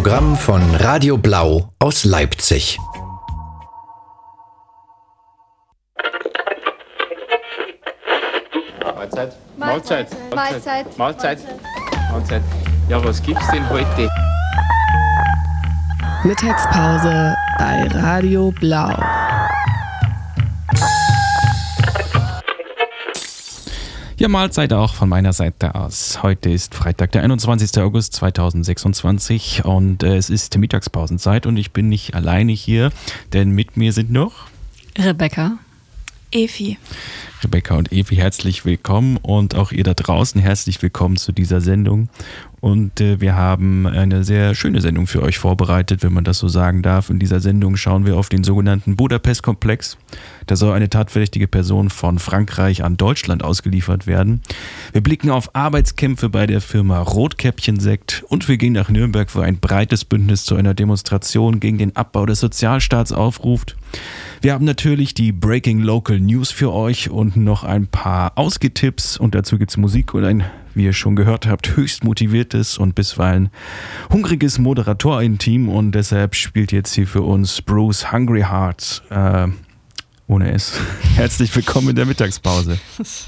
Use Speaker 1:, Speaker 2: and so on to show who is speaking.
Speaker 1: Programm von Radio Blau aus Leipzig.
Speaker 2: Mahlzeit. Ja, was gibt's denn heute?
Speaker 3: Mittagspause bei Radio Blau.
Speaker 4: Ja, Mahlzeit auch von meiner Seite aus. Heute ist Freitag, der 21. August 2026 und es ist Mittagspausenzeit und ich bin nicht alleine hier, denn mit mir sind noch
Speaker 5: Rebecca, Evi.
Speaker 4: Rebecca und Evi, herzlich willkommen und auch ihr da draußen herzlich willkommen zu dieser Sendung. Und wir haben eine sehr schöne Sendung für euch vorbereitet, wenn man das so sagen darf. In dieser Sendung schauen wir auf den sogenannten Budapest-Komplex. Da soll eine tatverdächtige Person von Frankreich an Deutschland ausgeliefert werden. Wir blicken auf Arbeitskämpfe bei der Firma Rotkäppchen-Sekt und wir gehen nach Nürnberg, wo ein breites Bündnis zu einer Demonstration gegen den Abbau des Sozialstaats aufruft. Wir haben natürlich die Breaking Local News für euch und noch ein paar Ausgehtipps und dazu gibt's Musik und ein, wie ihr schon gehört habt, höchst motiviertes und bisweilen hungriges Moderatorin-Team und deshalb spielt jetzt hier für uns Bruce Hungry Hearts ohne S. Herzlich willkommen in der Mittagspause.